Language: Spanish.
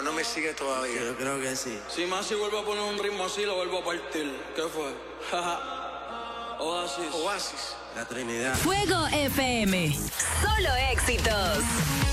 no me sigue todavía. Yo creo que sí. Si más si vuelvo a poner un ritmo así, lo vuelvo a partir. ¿Qué fue? Oasis. Oasis. La Trinidad. Fuego FM. Solo éxitos.